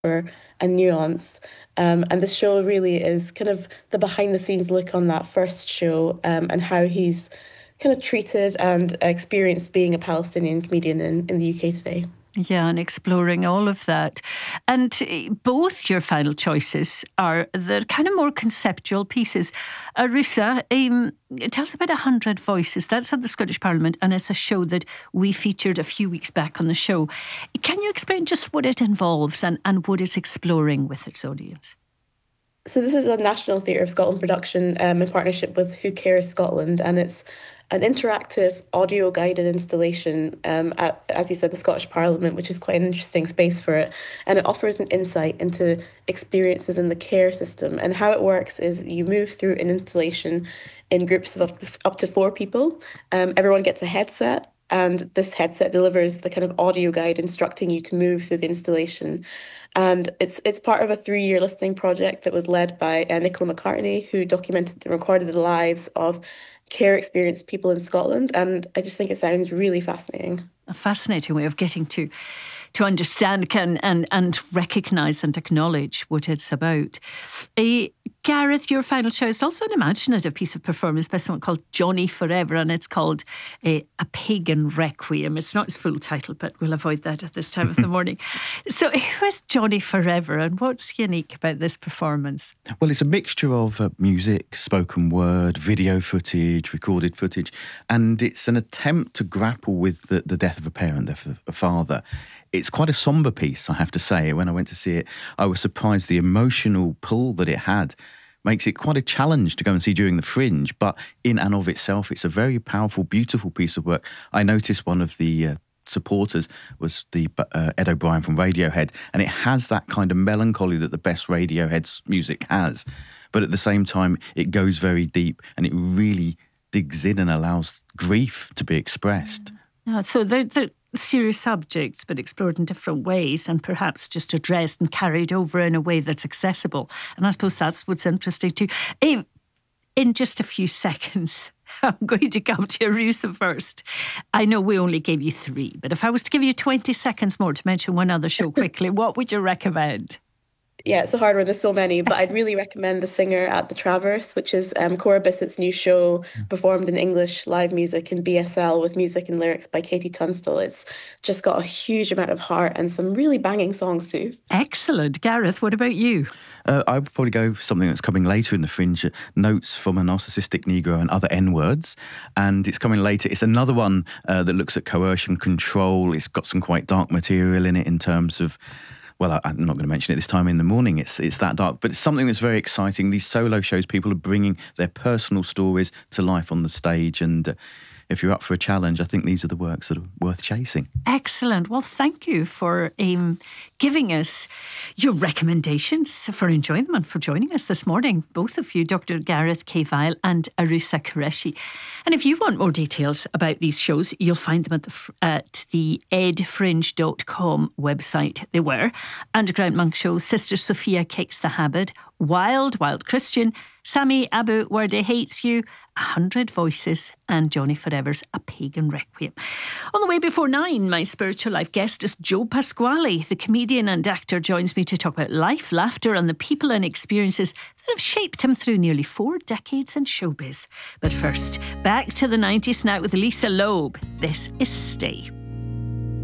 and nuanced. And the show really is kind of the behind the scenes look on that first show, and how he's kind of treated and experienced being a Palestinian comedian in the UK today. Yeah, and exploring all of that. And both your final choices are the kind of more conceptual pieces. Rusa, tell us about 100 Voices. That's at the Scottish Parliament, and it's a show that we featured a few weeks back on the show. Can you explain just what it involves and what it's exploring with its audience? So this is a National Theatre of Scotland production, in partnership with Who Cares Scotland, and it's an interactive audio-guided installation, at, as you said, the Scottish Parliament, which is quite an interesting space for it. And it offers an insight into experiences in the care system. And how it works is you move through an installation in groups of up to 4 people. Everyone gets a headset, and this headset delivers the kind of audio guide instructing you to move through the installation. And it's part of a 3-year listening project that was led by Nicola McCartney, who documented and recorded the lives of care experienced people in Scotland. And I just think it sounds really fascinating. A fascinating way of getting to understand and recognise and acknowledge what it's about. Gareth, your final show is also an imaginative piece of performance by someone called Johnny Forever, and it's called A Pagan Requiem. It's not his full title, but we'll avoid that at this time of the morning. So who is Johnny Forever, and what's unique about this performance? Well, it's a mixture of music, spoken word, video footage, recorded footage, and it's an attempt to grapple with the death of a parent, death of a father. It's quite a sombre piece, I have to say. When I went to see it, I was surprised the emotional pull that it had makes it quite a challenge to go and see during the Fringe, but in and of itself, it's a very powerful, beautiful piece of work. I noticed one of the supporters was the Ed O'Brien from Radiohead, and it has that kind of melancholy that the best Radiohead's music has, but at the same time, it goes very deep, and it really digs in and allows grief to be expressed. So they're serious subjects, but explored in different ways and perhaps just addressed and carried over in a way that's accessible. And I suppose that's what's interesting too. In just a few seconds, I'm going to come to Rusa first. I know we only gave you 3, but if I was to give you 20 seconds more to mention one other show quickly, what would you recommend? Yeah, it's a hard one. There's so many, but I'd really recommend The Singer at the Traverse, which is Cora Bissett's new show performed in English live music in BSL with music and lyrics by Katie Tunstall. It's just got a huge amount of heart and some really banging songs too. Excellent. Gareth, what about you? I would probably go for something that's coming later in the Fringe, Notes from a Narcissistic Negro and Other N-Words. And it's coming later. It's another one that looks at coercion, control. It's got some quite dark material in it in terms of, well, I'm not going to mention it this time in the morning. It's that dark, but it's something that's very exciting. These solo shows, people are bringing their personal stories to life on the stage. And if you're up for a challenge, I think these are the works that are worth chasing. Excellent. Well, thank you for giving us your recommendations, for enjoying them and for joining us this morning, both of you, Dr. Gareth Cahill and Arusa Qureshi. And if you want more details about these shows, you'll find them at the edfringe.com website. They were Underground Monk Show, Sister Sophia Kicks the Habit, Wild Christian, Sami Abu Warde Hates You, 100 Voices, and Johnny Forever's A Pagan Requiem. On the way before 9, my spiritual life guest is Joe Pasquale. The comedian and actor joins me to talk about life, laughter, and the people and experiences that have shaped him through nearly 4 decades in showbiz. But first, back to the 90s now with Lisa Loeb. This is Stay.